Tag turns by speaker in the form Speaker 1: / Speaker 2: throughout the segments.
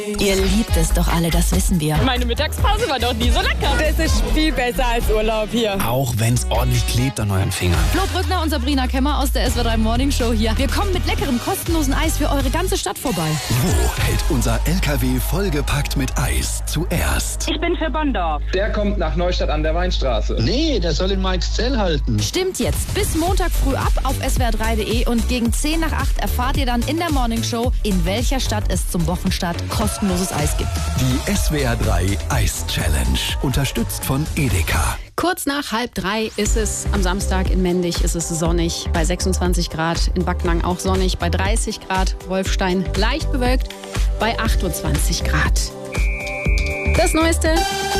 Speaker 1: Ihr liebt es doch alle, das wissen wir.
Speaker 2: Meine Mittagspause war doch nie so lecker.
Speaker 3: Das ist viel besser als Urlaub hier.
Speaker 4: Auch wenn es ordentlich klebt an euren Fingern.
Speaker 1: Flo Brückner und Sabrina Kemmer aus der SWR3 Morning Show hier. Wir kommen mit leckerem, kostenlosen Eis für eure ganze Stadt vorbei.
Speaker 5: Wo hält unser LKW vollgepackt mit Eis zuerst?
Speaker 3: Ich bin für Bonndorf.
Speaker 6: Der kommt nach Neustadt an der Weinstraße.
Speaker 7: Nee, der soll in Meixzell halten.
Speaker 1: Stimmt jetzt. Bis Montag früh ab auf swr3.de und gegen 10 nach 8 erfahrt ihr dann in der Morning Show, in welcher Stadt es zum Wochenstart kostenloses Eis gibt.
Speaker 5: Die SWR3 Eis Challenge, unterstützt von Edeka.
Speaker 8: Kurz nach 2:30 ist es am Samstag in Mendig, ist es sonnig, bei 26 Grad, in Backnang auch sonnig, bei 30 Grad, Wolfstein leicht bewölkt, bei 28 Grad. Das Neueste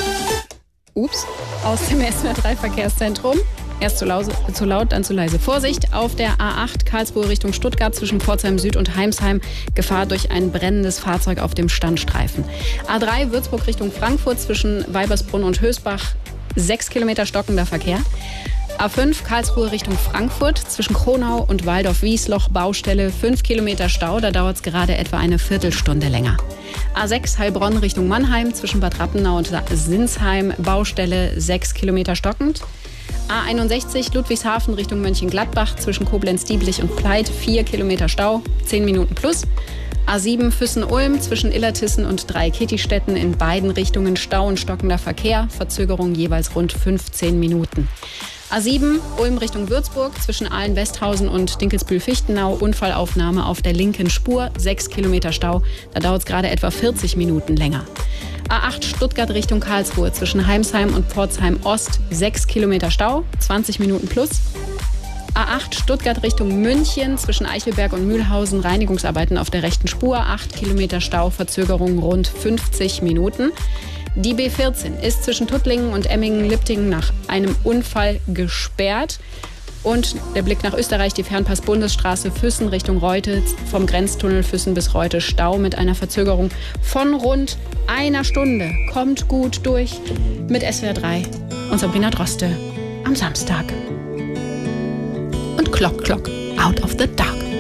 Speaker 8: aus dem SWR3 Verkehrszentrum. Erst zu laut, dann zu leise. Vorsicht auf der A8 Karlsruhe Richtung Stuttgart zwischen Pforzheim Süd und Heimsheim. Gefahr durch ein brennendes Fahrzeug auf dem Standstreifen. A3 Würzburg Richtung Frankfurt zwischen Weibersbrunn und Hösbach. 6 Kilometer stockender Verkehr. A5 Karlsruhe Richtung Frankfurt zwischen Kronau und Waldorf-Wiesloch Baustelle 5 Kilometer Stau. Da dauert es gerade etwa eine Viertelstunde länger. A6 Heilbronn Richtung Mannheim zwischen Bad Rappenau und Sinsheim Baustelle 6 Kilometer stockend. A61 Ludwigshafen Richtung Mönchengladbach zwischen Koblenz-Dieblich und Pleit 4 Kilometer Stau, 10 Minuten plus. A7 Füssen-Ulm zwischen Illertissen und Dreieckettistetten in beiden Richtungen Stau und stockender Verkehr, Verzögerung jeweils rund 15 Minuten. A7 Ulm Richtung Würzburg zwischen Aalen-Westhausen und Dinkelsbühl-Fichtenau, Unfallaufnahme auf der linken Spur, 6 Kilometer Stau, da dauert es gerade etwa 40 Minuten länger. A8 Stuttgart Richtung Karlsruhe zwischen Heimsheim und Pforzheim Ost, 6 Kilometer Stau, 20 Minuten plus. A8 Stuttgart Richtung München zwischen Eichelberg und Mühlhausen, Reinigungsarbeiten auf der rechten Spur, 8 Kilometer Stau, Verzögerung rund 50 Minuten. Die B14 ist zwischen Tuttlingen und Emmingen-Liptingen nach einem Unfall gesperrt. Und der Blick nach Österreich, die Fernpass-Bundesstraße Füssen Richtung Reute, vom Grenztunnel Füssen bis Reute Stau mit einer Verzögerung von rund einer Stunde. Kommt gut durch mit SWR3 und Sabrina Droste am Samstag. Und Clock, Clock, out of the dark.